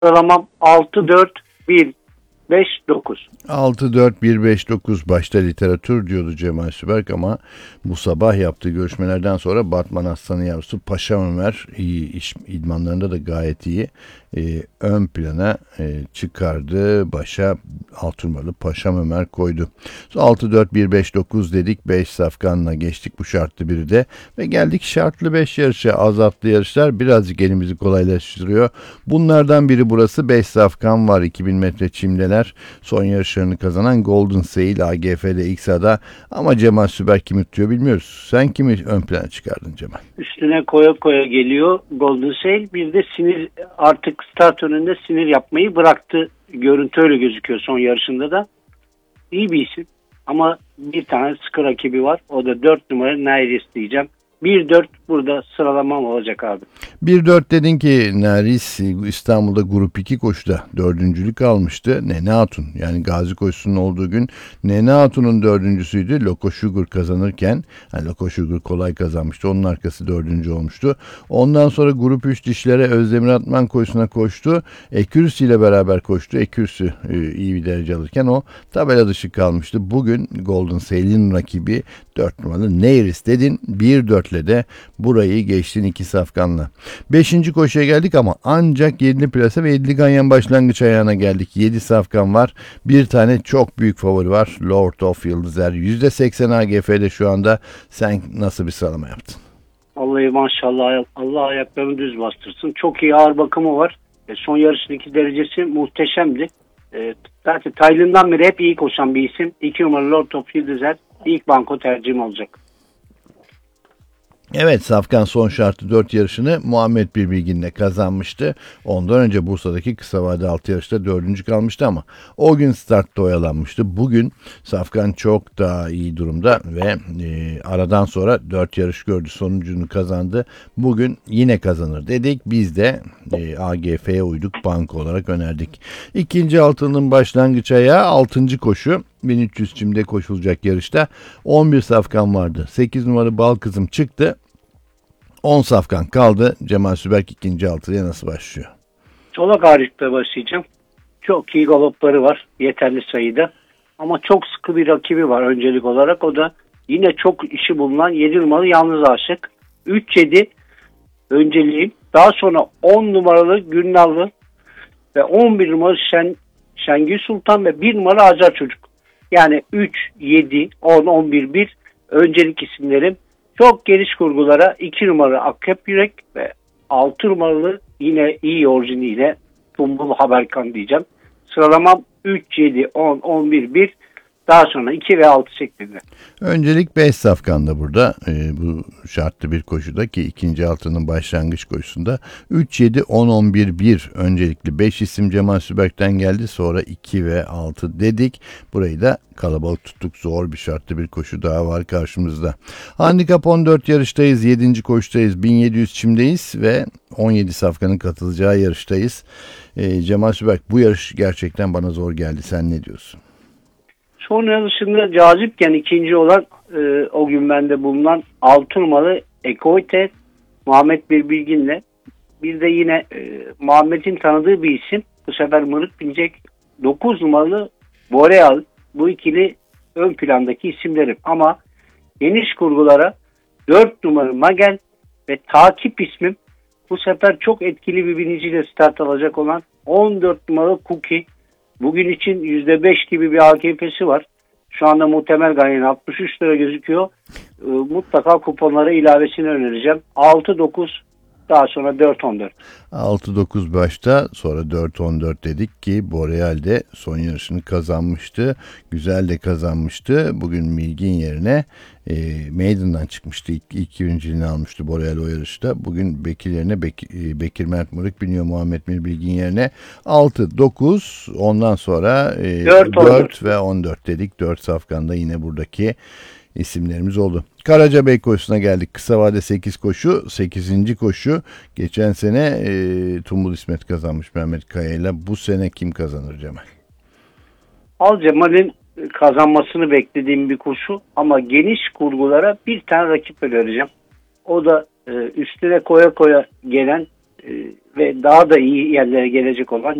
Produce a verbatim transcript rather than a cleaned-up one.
Sıralamam altı dört bir beş dokuz. altı dört bir beş dokuz başta literatür diyordu Cemal Süberk ama bu sabah yaptığı görüşmelerden sonra Batman Aslanı yavrusu Paşa Ömer iyi iş, idmanlarında da gayet iyi e, ön plana e, çıkardı. Başa altı numaralı Paşa Ömer koydu. altı dört bir beş dokuz dedik. beş safkanla geçtik bu şartlı biri de ve geldik şartlı beş yarışa. Az atlı yarışlar birazcık elimizi kolaylaştırıyor. Bunlardan biri burası. beş safkan var. iki bin metre çimdeler. Son yarışlarını kazanan Golden Sail A G F'de X A'da ama Cemal Süberk kimi tutuyor bilmiyoruz. Sen kimi ön plana çıkardın Cemal? Üstüne koya koya geliyor Golden Sail. Bir de sinir, artık start önünde sinir yapmayı bıraktı. Görüntü öyle gözüküyor son yarışında da. İyi bir isim. Ama bir tane sıkı rakibi var. O da dört numara Nairis diyeceğim. bir dört burada sıralamam olacak abi. bir dört dedin ki Naris İstanbul'da Grup iki koşuda dördüncülük almıştı. Nene Hatun yani Gazi koşusunun olduğu gün Nene Hatun'un dördüncüsüydü. Loco Sugar kazanırken yani Loco Sugar kolay kazanmıştı. Onun arkası dördüncü olmuştu. Ondan sonra Grup üç dişlere Özdemir Atman koşusuna koştu. Ekürüsü ile beraber koştu. Ekürüsü e, iyi bir derece alırken o tabela dışı kalmıştı. Bugün Golden Sail'in rakibi dört numaralı Nairis dedin. bir dört de burayı geçtin iki safkanla. Beşinci koşuya geldik ama ancak yedili plase ve yedili ganyan başlangıç ayağına geldik. yedi safkan var. Bir tane çok büyük favori var. Lord of Yıldızer. yüzde seksen A G F'de şu anda. Sen nasıl bir sıralama yaptın? Vallahi maşallah Allah ayaklarını düz bastırsın. Çok iyi ağır bakımı var. E, son yarışındaki derecesi muhteşemdi. E, zaten Tayland'dan beri hep iyi koşan bir isim. iki numaralı Lord of Yıldızer ilk banko tercihim olacak. Evet, safkan son şartı dört yarışını Muhammed Bilbilgin'le kazanmıştı. Ondan önce Bursa'daki kısa vade altı yarışta dördüncü kalmıştı ama o gün startta oyalanmıştı. Bugün safkan çok daha iyi durumda ve e, aradan sonra dört yarış gördü, sonuncunu kazandı. Bugün yine kazanır dedik. Biz de e, A G F'ye uyduk, banko olarak önerdik. İkinci altının başlangıç ayağı altıncı koşu. bin üç yüz çimde koşulacak yarışta on bir safkan vardı. sekiz numaralı Bal Kızım çıktı. on safkan kaldı. Cemal Süberk ikinci altıya nasıl başlıyor? Çolak ağırlıkta başlayacağım. Çok iyi galopları var. Yeterli sayıda. Ama çok sıkı bir rakibi var öncelik olarak. O da yine çok işi bulunan yedi numaralı Yalnız Aşık. üç yedi önceliğim. Daha sonra on numaralı Gülnallı ve on bir numaralı Şen, Şengül Sultan ve bir numaralı Acar Çocuk. Yani üç, yedi, on, on bir, bir öncelik isimlerim. Çok geniş kurgulara iki numaralı Akrep Yürek ve altı numaralı yine iyi orijiniyle Tumbul Haberkan diyeceğim. Sıralamam üç, yedi, on, on bir, bir daha sonra iki ve altı şeklinde. Öncelik beş safkanda burada e, bu şartlı bir koşuda ki ikinci altının başlangıç koşusunda üç, yedi, on, on bir, bir öncelikli beş isim Cemal Süberk'ten geldi. Sonra iki ve altı dedik. Burayı da kalabalık tuttuk. Zor bir şartlı bir koşu daha var karşımızda. Handikap on dört yarıştayız. yedinci koşudayız. bin yedi yüz çimdeyiz ve on yedi safkanın katılacağı yarıştayız. E, Cemal Süberk, bu yarış gerçekten bana zor geldi. Sen ne diyorsun? Son yarışında cazipken ikinci olan e, o gün bende bulunan altı numaralı Ekoite Muhammed Bilbilgin'le bir de yine e, Muhammed'in tanıdığı bir isim. Bu sefer Mırık binecek dokuz numaralı Boreal. Bu ikili ön plandaki isimlerim. Ama geniş kurgulara dört numaralı Magel ve takip ismim bu sefer çok etkili bir biniciyle start alacak olan on dört numaralı Cookie. Bugün için yüzde beş gibi bir A K P'si var. Şu anda muhtemel gayen altmış üç lira gözüküyor. E, mutlaka kuponlara ilavesini önereceğim. altı dokuz daha sonra dört on dört. altı dokuz başta sonra dört on dört dedik ki Boreal de son yarışını kazanmıştı. Güzel de kazanmıştı. Bugün Milgin yerine e, Maiden'dan çıkmıştı. İlk, ilk birinciliğini almıştı Boreal o yarışta. Bugün Bekir yerine Bek, e, Bekir Mert Mırık biniyor Muhammed Milgin yerine. altı dokuz ondan sonra e, dört, dört ve on dört dedik. dört safkanda yine buradaki isimlerimiz oldu. Karacabey koşusuna geldik. Kısa vade sekiz koşu. sekizinci koşu. Geçen sene e, Tumbul İsmet kazanmış Mehmet Kaya'yla. Bu sene kim kazanır Cemal? Al Cemal'in kazanmasını beklediğim bir koşu ama geniş kurgulara bir tane rakip önereceğim. O da e, üstüne koya koya gelen e, ve daha da iyi yerlere gelecek olan